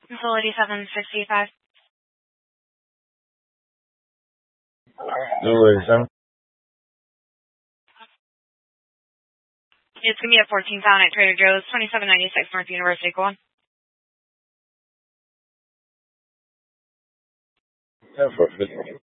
Facility 765. No worries, It's going to be at 14,000 at Trader Joe's, 2796 North University. Go on. Yeah, for 50.